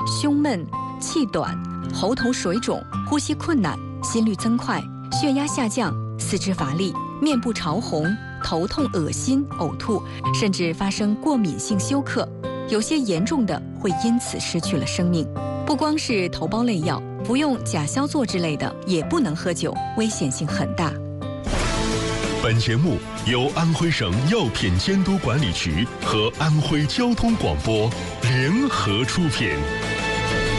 胸闷、气短、喉头水肿、呼吸困难、心率增快、血压下降、四肢乏力、面部潮红、头痛、恶心、呕吐，甚至发生过敏性休克。有些严重的会因此失去了生命。不光是头孢类药，服用甲硝唑之类的也不能喝酒，危险性很大。 本节目由安徽省药品监督管理局和安徽交通广播联合出品。